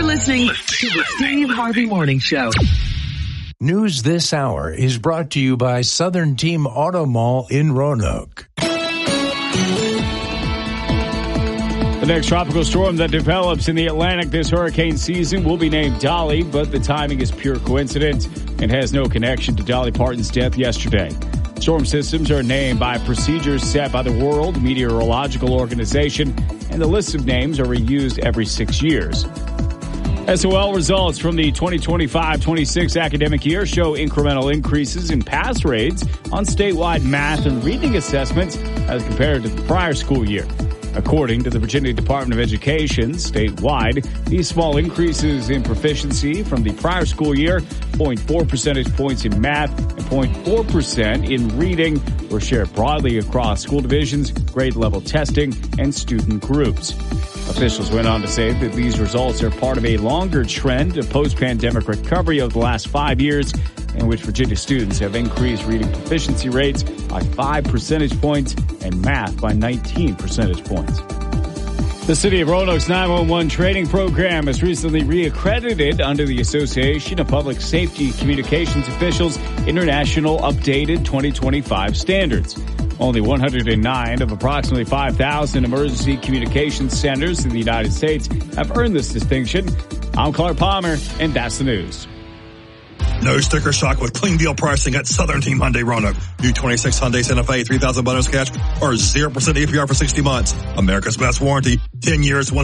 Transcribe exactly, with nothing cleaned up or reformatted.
listening to the Steve Harvey Morning Show. News this hour is brought to you by Southern Team Auto Mall in Roanoke. The next tropical storm that develops in the Atlantic this hurricane season will be named Dolly, but the timing is pure coincidence and has no connection to Dolly Parton's death yesterday. Storm systems are named by procedures set by the World Meteorological Organization, and the list of names are reused every six years. S O L results from the twenty twenty-five twenty-six academic year show incremental increases in pass rates on statewide math and reading assessments as compared to the prior school year. According to the Virginia Department of Education, statewide, these small increases in proficiency from the prior school year, zero point four percentage points in math and zero point four percent in reading, were shared broadly across school divisions, grade level testing, and student groups. Officials went on to say that these results are part of a longer trend of post-pandemic recovery of the last five years, in which Virginia students have increased reading proficiency rates by five percentage points and math by nineteen percentage points. The City of Roanoke's nine one one training program has recently reaccredited under the Association of Public Safety Communications Officials International Updated twenty twenty-five Standards. Only one hundred nine of approximately five thousand emergency communications centers in the United States have earned this distinction. I'm Clark Palmer, and that's the news. No sticker shock with clean deal pricing at Southern Team Hyundai Roanoke. New twenty-six Hyundai Santa Fe, three thousand bonus cash, or zero percent A P R for sixty months. America's best warranty, ten years, one